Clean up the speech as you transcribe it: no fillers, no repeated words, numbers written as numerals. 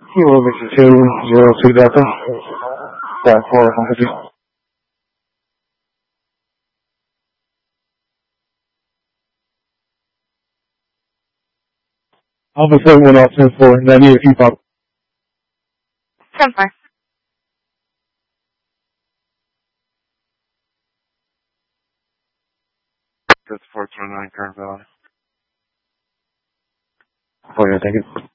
Kilo Victor 202 Delta. Flight 450. Alpha 71 off 10-4, 98 feet pop. 10-4. That's 429 current value. Oh yeah, thank you.